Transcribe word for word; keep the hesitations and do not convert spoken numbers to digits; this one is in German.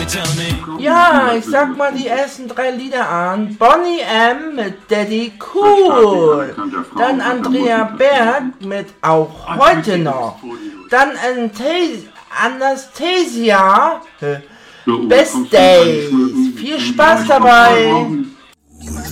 Ja, ich sag mal die ersten drei Lieder an. Bonnie M. mit Daddy Cool. Dann Andrea Berg mit Auch heute noch. Dann Anastasia, Best Days. Viel Spaß dabei.